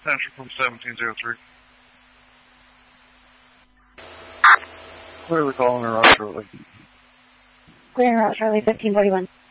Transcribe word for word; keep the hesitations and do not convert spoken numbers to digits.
Answer from seventeen oh three. Clearly calling her out shortly. Clearing her out shortly, fifteen forty-one.